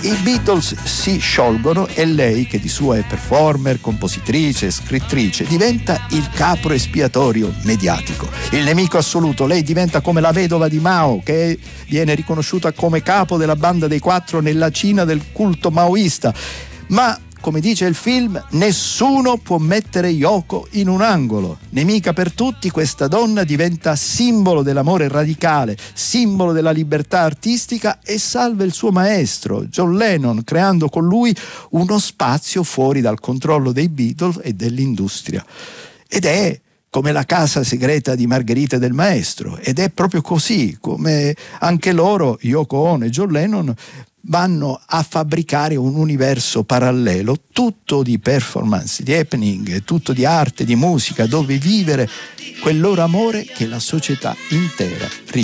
I Beatles si sciolgono e lei, che di sua è performer, compositrice, scrittrice, diventa il capro espiatorio mediatico, il nemico assoluto. Lei diventa come la vedova di Mao, che viene riconosciuta come capo della banda dei quattro nella Cina del culto maoista. Ma, come dice il film, nessuno può mettere Yoko in un angolo. Nemica per tutti, questa donna diventa simbolo dell'amore radicale, simbolo della libertà artistica e salva il suo maestro, John Lennon, creando con lui uno spazio fuori dal controllo dei Beatles e dell'industria. Ed è come la casa segreta di Margherita e del maestro, ed è proprio così come anche loro, Yoko Ono e John Lennon, vanno a fabbricare un universo parallelo, tutto di performance, di happening, tutto di arte, di musica, dove vivere quel loro amore che la società intera